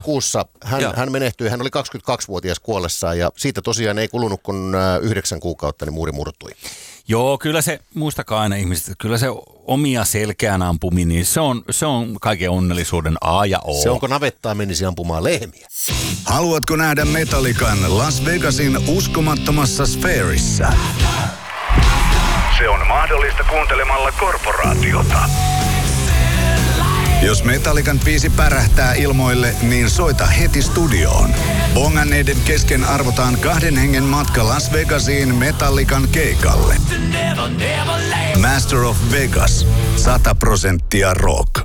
kuussa hän menehtyi. Hän oli 22-vuotias kuollessaan ja siitä tosiaan ei kulunut kuin 9 kuukautta, niin muuri murtui. Joo, kyllä se, muistakaa aina ihmiset, että kyllä se omia selkeän ampuminen, niin se on kaiken onnellisuuden A ja O. Se onko navettaa menisi ampumaan lehmiä. Haluatko nähdä Metallican Las Vegasin uskomattomassa sfäärissä? Se on mahdollista kuuntelemalla Korporaatiota. Jos Metallican biisi pärähtää ilmoille, niin soita heti studioon. Bonganneiden kesken arvotaan 2 hengen matka Las Vegasiin Metallican keikalle. Master of Vegas. 100% rock.